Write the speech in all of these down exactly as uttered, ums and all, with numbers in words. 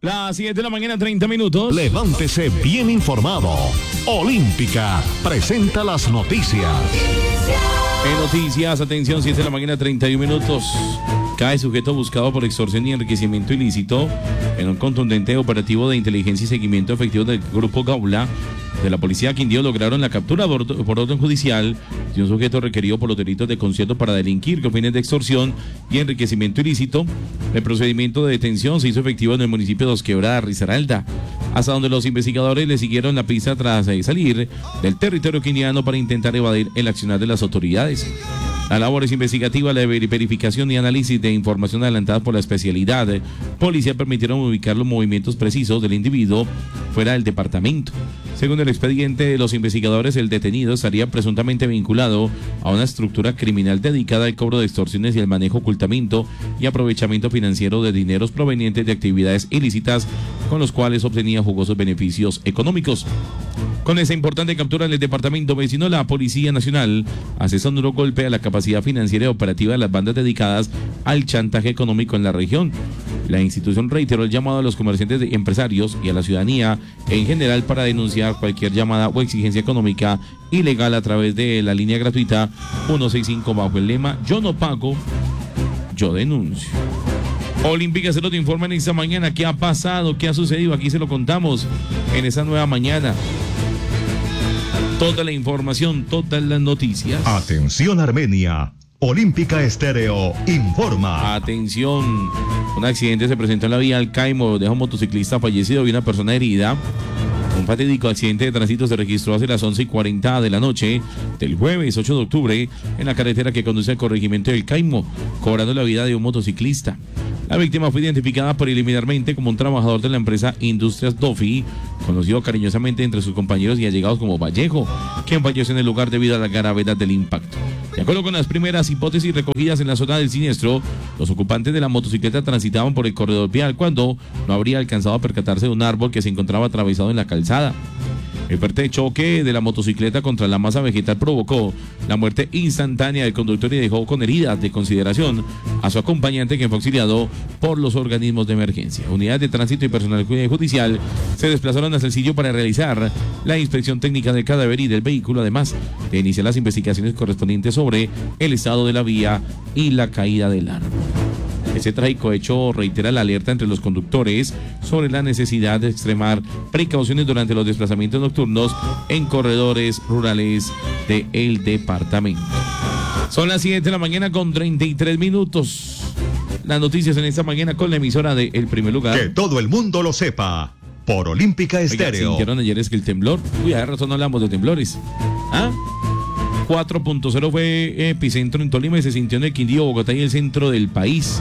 Las siete de la mañana, treinta minutos. Levántese bien informado. Olímpica presenta las noticias. En noticias, atención, siete de la mañana, treinta y un minutos. Cae sujeto buscado por extorsión y enriquecimiento ilícito en un contundente operativo de inteligencia y seguimiento efectivo del Grupo Gaula de la Policía Quindío. Lograron la captura por, por orden judicial de un sujeto requerido por los delitos de concierto para delinquir con fines de extorsión y enriquecimiento ilícito. El procedimiento de detención se hizo efectivo en el municipio de Dos Quebradas, Risaralda, hasta donde los investigadores le siguieron la pista tras salir del territorio quindiano para intentar evadir el accionar de las autoridades. Las labores investigativas, la verificación y análisis de información adelantada por la especialidad policía permitieron ubicar los movimientos precisos del individuo fuera del departamento. Según el expediente de los investigadores, el detenido estaría presuntamente vinculado a una estructura criminal dedicada al cobro de extorsiones y el manejo, ocultamiento y aprovechamiento financiero de dineros provenientes de actividades ilícitas con los cuales obtenía jugosos beneficios económicos. Con esa importante captura en el departamento vecino, la Policía Nacional asestó un duro golpe a la capacidad financiera y operativa de las bandas dedicadas al chantaje económico en la región. La institución reiteró el llamado a los comerciantes y empresarios y a la ciudadanía en general para denunciar cualquier llamada o exigencia económica ilegal a través de la línea gratuita ciento sesenta y cinco bajo el lema "Yo no pago, yo denuncio". Olímpica se lo informa en esta mañana qué ha pasado, qué ha sucedido. Aquí se lo contamos en esa nueva mañana. Toda la información, todas las noticias. Atención Armenia. Olímpica Estéreo informa. Atención, un accidente se presentó en la vía al Caimo, deja un motociclista fallecido y una persona herida. Un fatídico accidente de tránsito se registró hace las once y cuarenta de la noche del jueves ocho de octubre en la carretera que conduce al corregimiento del Caimo, cobrando la vida de un motociclista. La víctima fue identificada preliminarmente como un trabajador de la empresa Industrias Dofi, conocido cariñosamente entre sus compañeros y allegados como Vallejo, quien falleció en el lugar debido a la gravedad del impacto. De acuerdo con las primeras hipótesis recogidas en la zona del siniestro, los ocupantes de la motocicleta transitaban por el corredor vial cuando no habría alcanzado a percatarse de un árbol que se encontraba atravesado en la calzada. El fuerte choque de la motocicleta contra la masa vegetal provocó la muerte instantánea del conductor y dejó con heridas de consideración a su acompañante, quien fue auxiliado por los organismos de emergencia. Unidades de tránsito y personal judicial se desplazaron hacia el sitio para realizar la inspección técnica del cadáver y del vehículo, además de iniciar las investigaciones correspondientes sobre el estado de la vía y la caída del árbol. Ese trágico hecho reitera la alerta entre los conductores sobre la necesidad de extremar precauciones durante los desplazamientos nocturnos en corredores rurales del departamento. Son las siete de la mañana con treinta y tres minutos. Las noticias en esta mañana con la emisora de El Primer Lugar. Que todo el mundo lo sepa. Por Olímpica Estéreo. Sintieron ayer es que el temblor. Uy, a razón no hablamos de temblores. ¿Ah? cuatro punto cero fue epicentro en Tolima y se sintió en el Quindío, Bogotá y el centro del país.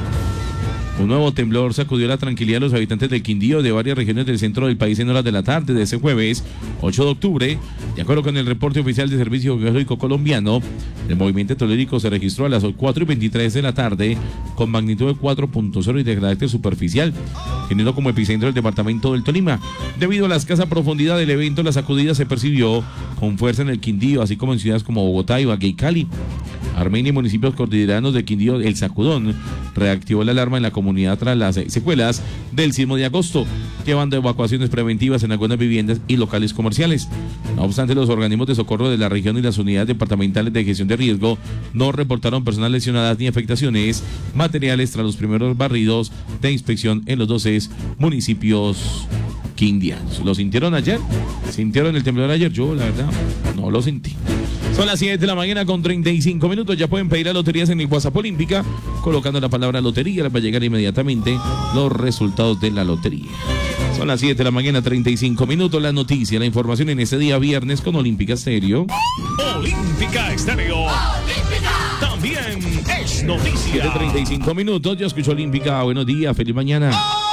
Un nuevo temblor sacudió la tranquilidad de los habitantes del Quindío de varias regiones del centro del país en horas de la tarde de ese jueves ocho de octubre. De acuerdo con el reporte oficial del Servicio Geológico Colombiano, el movimiento telúrico se registró a las cuatro y veintitrés de la tarde con magnitud de cuatro punto cero y de carácter superficial, teniendo como epicentro el departamento del Tolima. Debido a la escasa profundidad del evento, la sacudida se percibió con fuerza en el Quindío, así como en ciudades como Bogotá, Ibagué y Cali. Armenia y municipios cordilleranos del Quindío, el sacudón reactivó la alarma en la comunidad tras las secuelas del sismo de agosto, llevando evacuaciones preventivas en algunas viviendas y locales comerciales. No obstante, los organismos de socorro de la región y las unidades departamentales de gestión de riesgo no reportaron personas lesionadas ni afectaciones materiales tras los primeros barridos de inspección en los doce municipios quindianos. ¿Lo sintieron ayer? ¿Sintieron el temblor ayer? Yo, la verdad, no lo sentí. Son las siete de la mañana con treinta y cinco minutos. Ya pueden pedir a loterías en el WhatsApp Olímpica, colocando la palabra lotería. Les va a llegar inmediatamente los resultados de la lotería. Son las siete de la mañana, treinta y cinco minutos. La noticia, la información en este día viernes con Olímpica Estéreo. Olímpica Estéreo. Olímpica. También es noticia. siete treinta y cinco minutos. Ya escucho Olímpica. Buenos días, feliz mañana.